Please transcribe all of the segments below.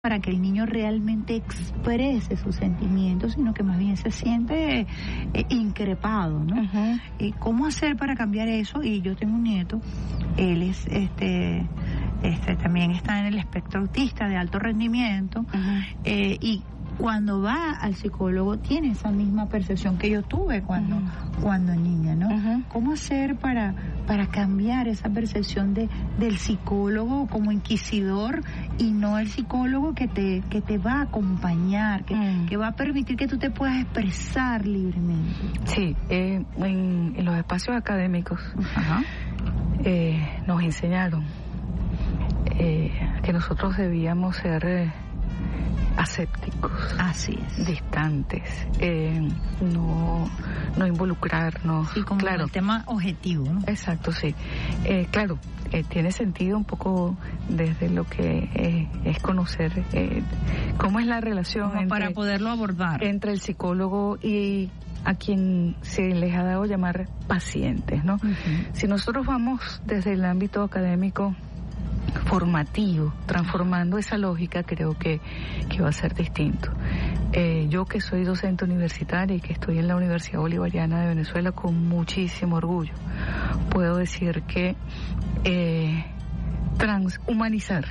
para que el niño realmente exprese sus sentimientos, sino que más bien se siente increpado, ¿no? Uh-huh. ¿Cómo hacer para cambiar eso? Y yo tengo un nieto, él es también está en el espectro autista de alto rendimiento, uh-huh. Y cuando va al psicólogo tiene esa misma percepción que yo tuve cuando niña, ¿no? Uh-huh. ¿Cómo hacer para cambiar esa percepción del psicólogo como inquisidor y no el psicólogo que te va a acompañar, que va a permitir que tú te puedas expresar libremente? Sí, en los espacios académicos nos enseñaron que nosotros debíamos ser asépticos, así es, distantes, no involucrarnos. Sí, como claro, el tema objetivo, ¿no? Exacto, sí. Claro, tiene sentido un poco desde lo que es conocer cómo es la relación para poderlo abordar entre el psicólogo y a quien se les ha dado llamar pacientes, ¿no? Uh-huh. Si nosotros vamos desde el ámbito académico formativo, transformando esa lógica, creo que va a ser distinto. Yo que soy docente universitaria y que estoy en la Universidad Bolivariana de Venezuela con muchísimo orgullo, puedo decir que humanizar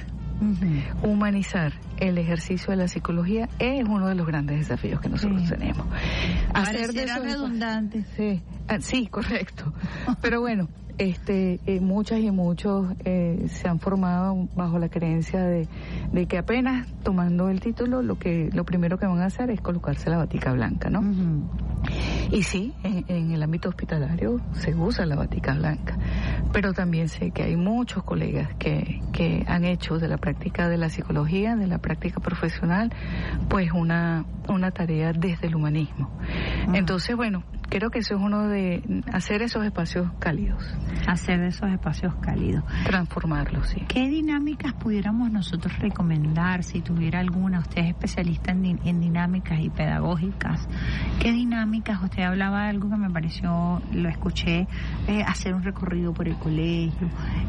el ejercicio de la psicología es uno de los grandes desafíos que nosotros tenemos. Hacer de eso redundante. Sí, correcto. Pero bueno, muchas y muchos se han formado bajo la creencia de que apenas tomando el título lo primero que van a hacer es colocarse la batica blanca, ¿no? Uh-huh. Y sí, en el ámbito hospitalario se usa la batica blanca, pero también sé que hay muchos colegas que han hecho de la práctica de la psicología, de la práctica profesional, pues una tarea desde el humanismo. Uh-huh. Entonces, bueno, creo que eso es uno de hacer esos espacios cálidos. Hacer esos espacios cálidos. Transformarlos, sí. ¿Qué dinámicas pudiéramos nosotros recomendar, si tuviera alguna? Usted es especialista en dinámicas y pedagógicas. ¿Qué dinámicas? Usted hablaba de algo que me pareció, lo escuché, hacer un recorrido por el colegio,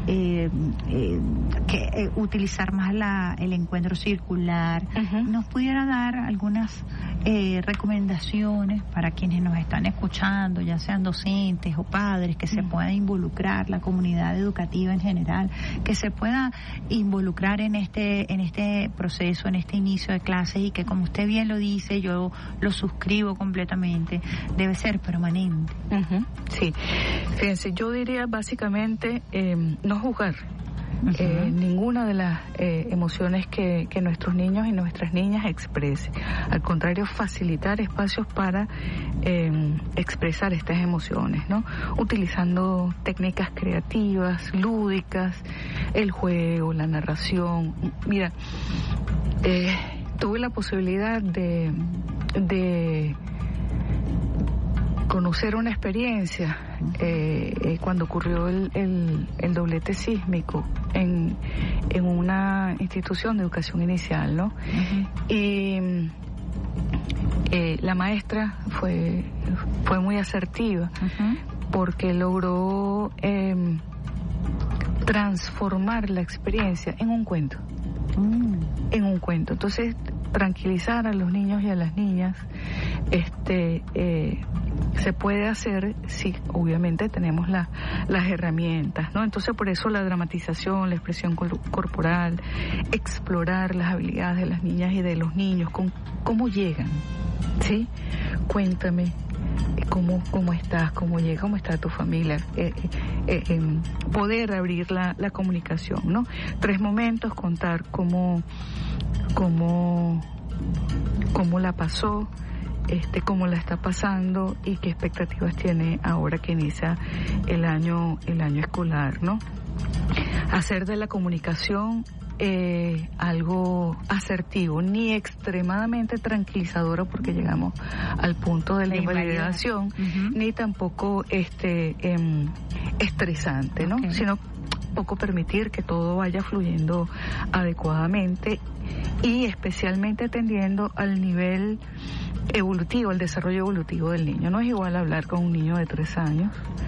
utilizar más el encuentro circular. Uh-huh. ¿Nos pudiera dar algunas recomendaciones para quienes nos están escuchando, ya sean docentes o padres, que se pueda involucrar la comunidad educativa en general, que se pueda involucrar en este proceso, en este inicio de clases, y que, como usted bien lo dice, yo lo suscribo completamente, debe ser permanente? Uh-huh. Sí, fíjense, yo diría básicamente no juzgar ninguna de las emociones que nuestros niños y nuestras niñas expresen. Al contrario, facilitar espacios para expresar estas emociones, ¿no? Utilizando técnicas creativas, lúdicas, el juego, la narración. Mira, tuve la posibilidad de conocer una experiencia cuando ocurrió el doblete sísmico en una institución de educación inicial, ¿no? Uh-huh. Y la maestra fue muy asertiva, uh-huh, porque logró transformar la experiencia en un cuento. En un cuento. Entonces, tranquilizar a los niños y a las niñas se puede hacer si obviamente tenemos las herramientas, ¿no? Entonces, por eso la dramatización, la expresión corporal, explorar las habilidades de las niñas y de los niños, cómo llegan, ¿sí? Cuéntame cómo estás, cómo llegas, cómo está tu familia, poder abrir la comunicación, ¿no? 3 momentos, contar cómo la pasó, cómo la está pasando y qué expectativas tiene ahora que inicia el año escolar, ¿no? Hacer de la comunicación algo asertivo, ni extremadamente tranquilizadora porque llegamos al punto de la invalidación, uh-huh, ni tampoco estresante, ¿no? Okay. Sino poco permitir que todo vaya fluyendo adecuadamente y especialmente atendiendo al nivel evolutivo, al desarrollo evolutivo del niño. No es igual hablar con un niño de 3 años,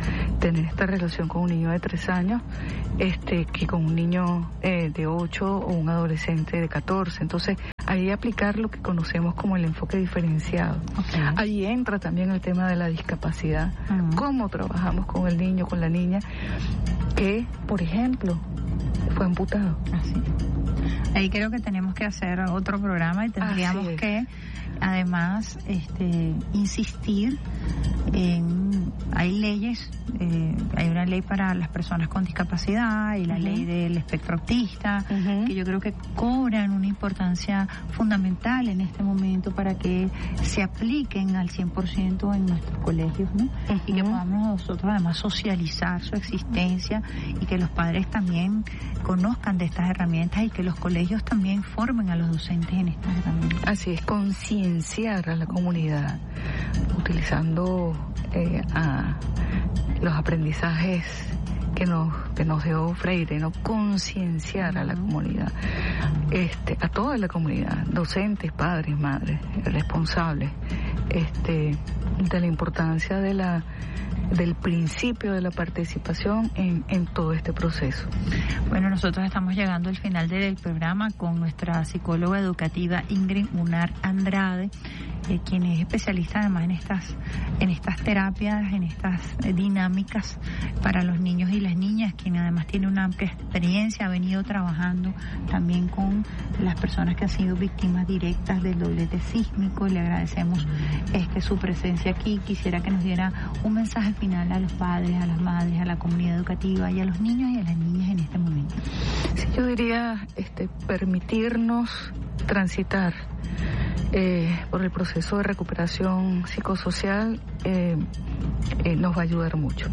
tener esta relación con un niño de 3 años que con un niño de 8 o un adolescente de 14. Entonces, ahí aplicar lo que conocemos como el enfoque diferenciado. Okay. Ahí entra también el tema de la discapacidad. Cómo trabajamos con el niño, con la niña que, por ejemplo, fue amputado. Así. Ahí creo que tenemos que hacer otro programa y tendríamos que, además, insistir en... Hay leyes, hay una ley para las personas con discapacidad y la ley del espectro autista, que yo creo que cobran una importancia fundamental en este momento para que se apliquen al 100% en nuestros colegios, ¿no? Y que podamos nosotros además socializar su existencia y que los padres también conozcan de estas herramientas y que los colegios también formen a los docentes en estas herramientas. Así es, concienciar a la comunidad utilizando a los aprendizajes que nos dio Freire, ¿no? Concienciar a la comunidad, a toda la comunidad, docentes, padres, madres, responsables, de la importancia del principio de la participación en todo este proceso. Bueno, nosotros estamos llegando al final del programa con nuestra psicóloga educativa Ingrid Munar Andrade, quien es especialista además en estas terapias, en estas dinámicas para los niños y las niñas, quien además tiene una amplia experiencia, ha venido trabajando también con las personas que han sido víctimas directas del doblete sísmico. Le agradecemos su presencia aquí. Quisiera que nos diera un mensaje final a los padres, a las madres, a la comunidad educativa y a los niños y a las niñas en este momento. Sí, yo diría permitirnos transitar por el proceso de recuperación psicosocial nos va a ayudar mucho.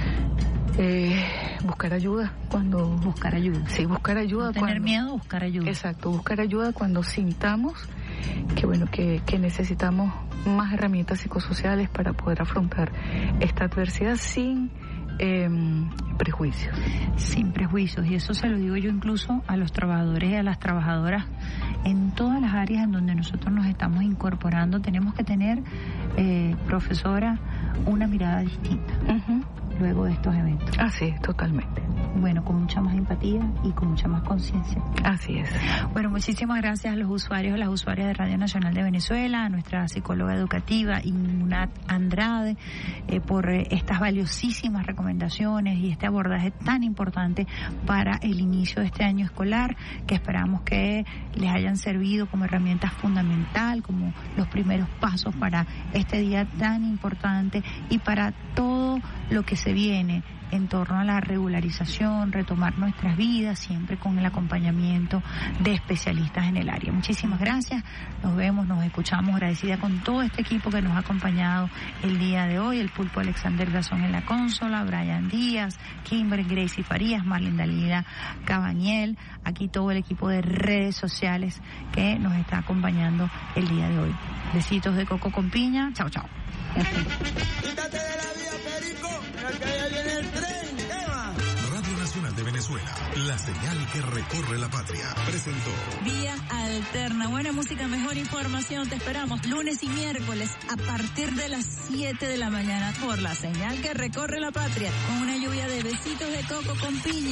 Buscar ayuda cuando... Buscar ayuda. Sí, buscar ayuda. No tener miedo, buscar ayuda. Exacto, buscar ayuda cuando sintamos que necesitamos más herramientas psicosociales para poder afrontar esta adversidad sin prejuicios. Sin prejuicios, y eso se lo digo yo incluso a los trabajadores y a las trabajadoras en todas las áreas en donde nosotros nos estamos incorporando. Tenemos que tener, profesora, una mirada distinta luego de estos eventos. Así es, totalmente. Bueno, con mucha más empatía y con mucha más conciencia. Así es. Bueno, muchísimas gracias a los usuarios, a las usuarias de Radio Nacional de Venezuela, a nuestra psicóloga educativa Ingrid Andrade, por estas valiosísimas recomendaciones y este abordaje tan importante para el inicio de este año escolar, que esperamos que les hayan servido como herramienta fundamental, como los primeros pasos para este día tan importante y para todo lo que se viene en torno a la regularización, retomar nuestras vidas, siempre con el acompañamiento de especialistas en el área. Muchísimas gracias, nos vemos, nos escuchamos, agradecida con todo este equipo que nos ha acompañado el día de hoy, el Pulpo Alexander Gazón en la consola, Brian Díaz, Kimber, Gracie Farías, Marlene Dalila Cabañel, aquí todo el equipo de redes sociales que nos está acompañando el día de hoy. Besitos de coco con piña, chao, chao. Quítate de la vía, Perico, que allá viene el tren, ¿qué va? Radio Nacional de Venezuela, la señal que recorre la patria, presentó Vía Alterna. Buena música, mejor información. Te esperamos lunes y miércoles a partir de las 7 de la mañana por la señal que recorre la patria, con una lluvia de besitos de coco con piña.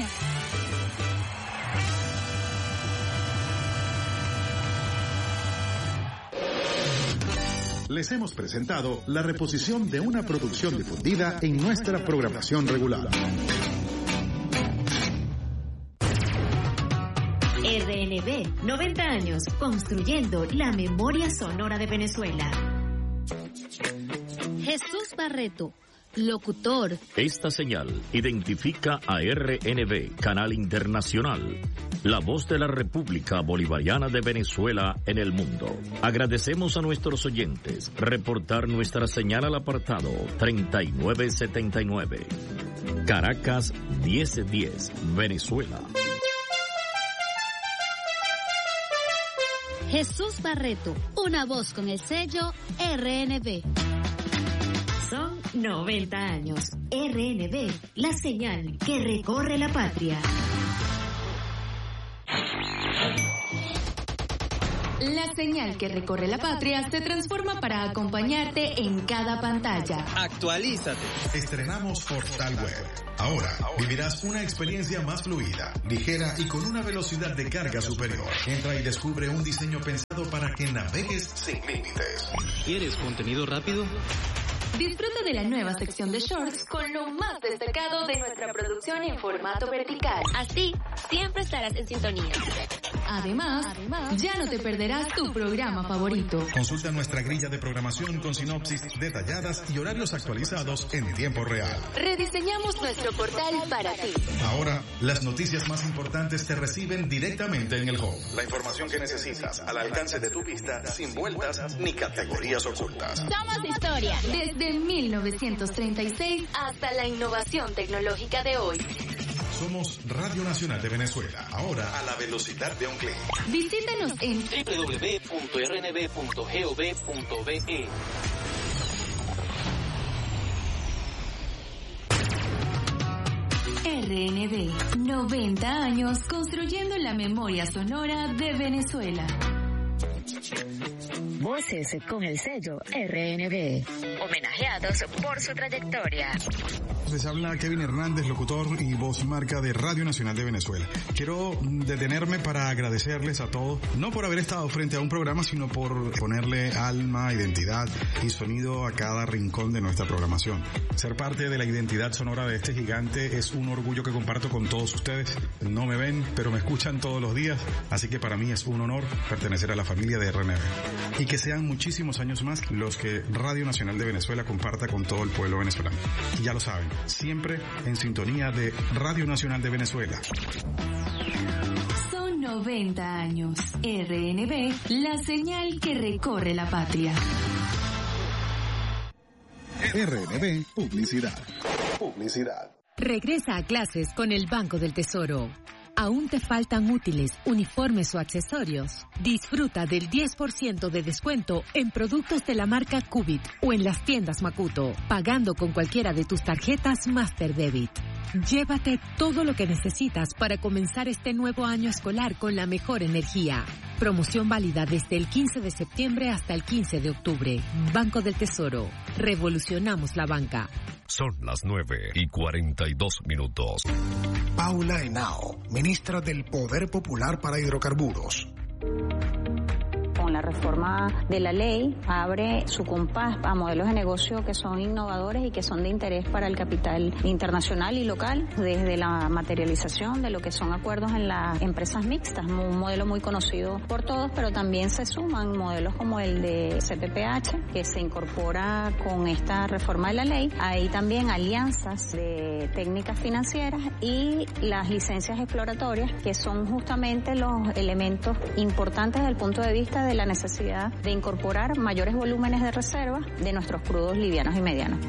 Les hemos presentado la reposición de una producción difundida en nuestra programación regular. RNB, 90 años, construyendo la memoria sonora de Venezuela. Jesús Barreto, locutor. Esta señal identifica a RNB, Canal Internacional, la voz de la República Bolivariana de Venezuela en el mundo. Agradecemos a nuestros oyentes reportar nuestra señal al apartado 3979. Caracas 1010, Venezuela. Jesús Barreto, una voz con el sello RNB. Son 90 años. RNB, la señal que recorre la patria. La señal que recorre la patria se transforma para acompañarte en cada pantalla. Actualízate. Estrenamos Portal Web. Ahora vivirás una experiencia más fluida, ligera y con una velocidad de carga superior. Entra y descubre un diseño pensado para que navegues sin límites. ¿Quieres contenido rápido? Disfruta de la nueva sección de shorts con lo más destacado de nuestra producción en formato vertical. Así, siempre estarás en sintonía. Además, ya no te perderás tu programa favorito. Consulta nuestra grilla de programación con sinopsis detalladas y horarios actualizados en tiempo real. Rediseñamos nuestro portal para ti. Ahora, las noticias más importantes te reciben directamente en el home. La información que necesitas al alcance de tu vista, sin vueltas ni categorías ocultas. Somos historia. Desde 1936 hasta la innovación tecnológica de hoy. Somos Radio Nacional de Venezuela, ahora a la velocidad de un clic. Visítanos en www.rnb.gov.be. RNB, 90 años construyendo la memoria sonora de Venezuela. Voces con el sello RNB, homenajeados por su trayectoria. Les habla Kevin Hernández, locutor y voz y marca de Radio Nacional de Venezuela. Quiero detenerme para agradecerles a todos, no por haber estado frente a un programa, sino por ponerle alma, identidad y sonido a cada rincón de nuestra programación. Ser parte de la identidad sonora de este gigante es un orgullo que comparto con todos ustedes. No me ven, pero me escuchan todos los días, así que para mí es un honor pertenecer a la familia de RNB. Y que sean muchísimos años más los que Radio Nacional de Venezuela comparta con todo el pueblo venezolano. Y ya lo saben, siempre en sintonía de Radio Nacional de Venezuela. Son 90 años. RNB, la señal que recorre la patria. RNB Publicidad. Regresa a clases con el Banco del Tesoro. ¿Aún te faltan útiles, uniformes o accesorios? Disfruta del 10% de descuento en productos de la marca Cubit o en las tiendas Makuto, pagando con cualquiera de tus tarjetas Master Debit. Llévate todo lo que necesitas para comenzar este nuevo año escolar con la mejor energía. Promoción válida desde el 15 de septiembre hasta el 15 de octubre. Banco del Tesoro. Revolucionamos la banca. Son las 9:42. Paula Henao, ministra del Poder Popular para Hidrocarburos. Con la reforma de la ley abre su compás a modelos de negocio que son innovadores y que son de interés para el capital internacional y local, desde la materialización de lo que son acuerdos en las empresas mixtas, un modelo muy conocido por todos, pero también se suman modelos como el de CPPH, que se incorpora con esta reforma de la ley. Hay también alianzas de técnicas financieras y las licencias exploratorias, que son justamente los elementos importantes desde el punto de vista de la necesidad de incorporar mayores volúmenes de reserva de nuestros crudos livianos y medianos.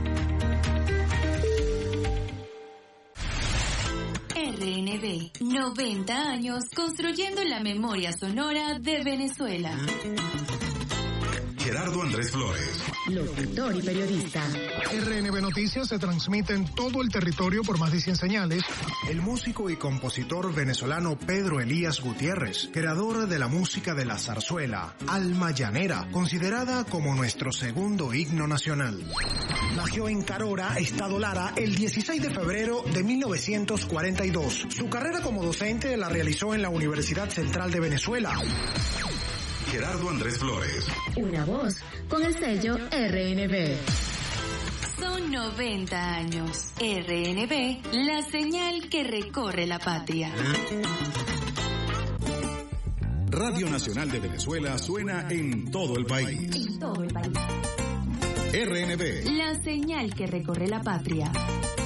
RNB, 90 años construyendo la memoria sonora de Venezuela. Gerardo Andrés Flores, locutor y periodista. RNB Noticias se transmite en todo el territorio por más de 100 señales. El músico y compositor venezolano Pedro Elías Gutiérrez, creador de la música de la zarzuela, Alma Llanera, considerada como nuestro segundo himno nacional. Nació en Carora, Estado Lara, el 16 de febrero de 1942. Su carrera como docente la realizó en la Universidad Central de Venezuela. Gerardo Andrés Flores. Una voz con el sello RNB. Son 90 años. RNB, la señal que recorre la patria. Radio Nacional de Venezuela suena en todo el país. En todo el país. RNB. La señal que recorre la patria.